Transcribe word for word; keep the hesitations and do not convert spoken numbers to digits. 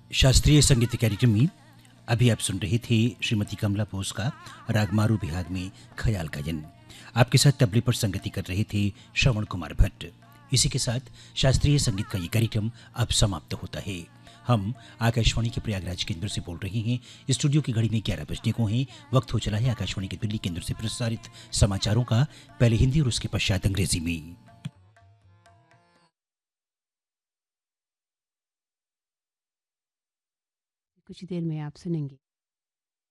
शास्त्रीय संगीत कार्यक्रम में अभी आप सुन रहे थे श्रीमती कमला बोस का रागमारू बिहाग में ख्याल गायन। आपके साथ तबले पर संगति कर रहे थे श्रवण कुमार भट्ट। इसी के साथ शास्त्रीय संगीत का ये कार्यक्रम अब समाप्त होता है। हम आकाशवाणी के प्रयागराज केंद्र से बोल रहे हैं। स्टूडियो की घड़ी में ग्यारह बजने को हैं। वक्त हो चला है आकाशवाणी के दिल्ली केंद्र से प्रसारित समाचारों का, पहले हिंदी और उसके पश्चात अंग्रेजी में। कुछ देर में आप सुनेंगे।